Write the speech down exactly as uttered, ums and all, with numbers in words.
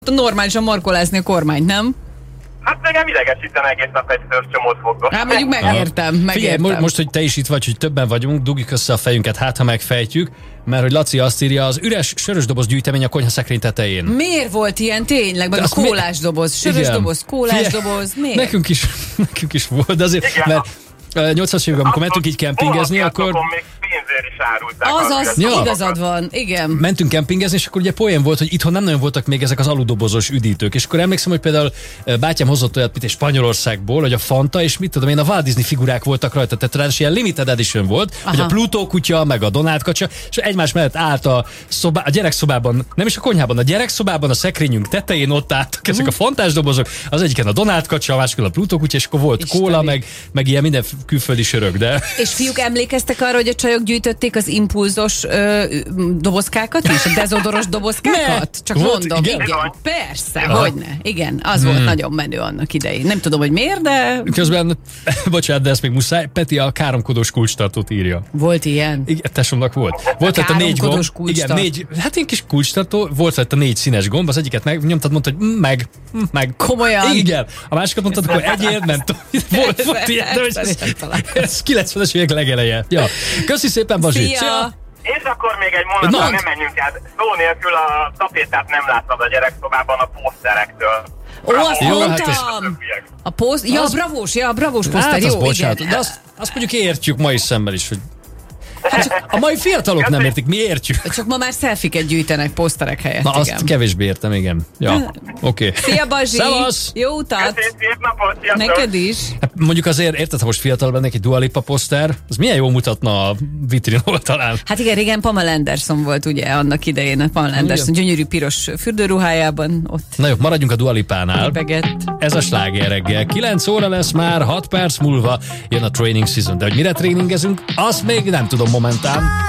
normálisan markolázni a kormányt, nem? Hát nekem idegesítene egész nap egy szörcsomót fogok. Hát mondjuk megértem, megértem. Figyelj, mo- most, hogy te is itt vagy, hogy többen vagyunk, dugjuk össze a fejünket, hát ha megfejtjük, mert hogy Laci azt írja, az üres sörös doboz gyűjtemény a konyhaszekrény tetején. Miért volt ilyen tényleg? Meg a kólás mi... doboz, sörös igen. doboz, kólás Figyelj, doboz, miért? Nekünk is, nekünk is volt, de azért, igen, mert nyolcvanas években, amikor mentünk így kempingezni, akkor... Azaz, ja. igazad van, igen. Mentünk kempingezni, és akkor ugye poén volt, hogy itthon nem nagyon voltak még ezek az aludobozos üdítők, és akkor emlékszem, hogy például bátyám hozott olyat, mint egy Spanyolországból, hogy a Fanta, és mit tudom én, a Walt Disney figurák voltak rajta, tehát ráadásul ilyen limited edition volt, aha, hogy a Pluto kutya, meg a Donald kacsa, és egymás mellett állt a, szobá, a gyerekszobában, nem is a konyhában, a gyerekszobában, a szekrényünk tetején ott álltak ezek a fantás dobozok, az egyiken a Donald kacsa, a másikon a Pluto kutya, és akkor volt Isteni. kóla, meg, meg ilyen minden külföldi sörök, de... És fiúk, emlékeztek arra, hogy a csajok gyűjtötték az impulzos ö, dobozkákat is? A dezodoros dobozkákat? Ne. Csak volt, mondom, igen. igen. Persze, ja. hogyne. Igen, az hmm. volt nagyon menő annak idején. Nem tudom, hogy miért, de... Közben, bocsánat, de ezt még muszáj, Peti a káromkodós kulcstartót írja. Volt ilyen? Igen, tesómnak volt. Volt a, a négy gomb. Igen, négy, hát egy kis kulcstartó, volt lett a négy színes gomb, az egyiket megnyomtad, mondtad, hogy meg, meg. Komolyan? Igen. A másikat mondtad, hogy egyél, nem tudom. Volt, volt ilyen, de ez kilencvenes évek legeleje. Ja. Köszi szépen, Bazsi. Szia! És akkor még egy mondatban nem menjünk át. Szó nélkül a tapétát nem láttad a gyerekszobában a poszterektől. Ó, azt jó, mondtam! Hát a poszt... Ja, az... bravós, ja, bravós poszter, hát, jó, bocsánat, igen. De azt, azt mondjuk értjük ma is szemben is, hogy hát a mai fiatalok nem értik, mi értjük. Csak ma már selfiket gyűjtenek poszterek helyett. Na, azt igen. kevésbé értem, igen. Ja, oké. Okay. Szia, Bazsi! Szevasz! Jó utat! Szép napot! Neked is! Hát mondjuk azért érted, ha most fiatal lennék, egy Dua Lipa poszter, az milyen jól mutatna a vitrin oldalán. Hát igen, régen Pamela Anderson volt ugye annak idején, a Pamela Anderson gyönyörű piros fürdőruhájában ott. Na jó, maradjunk a Dua Lipánál. Libegett. Ez a sláger reggel. kilenc óra lesz már, hat perc múlva jön a training season. De hogy mire tréningezünk, azt még nem tudom momentán.